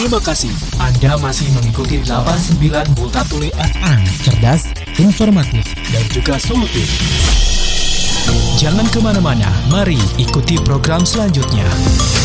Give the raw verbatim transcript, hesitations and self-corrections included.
Terima kasih. Anda masih mengikuti delapan puluh sembilan Multatuli F M. Cerdas, informatif, dan juga solutif. Jangan kemana-mana, mari ikuti program selanjutnya.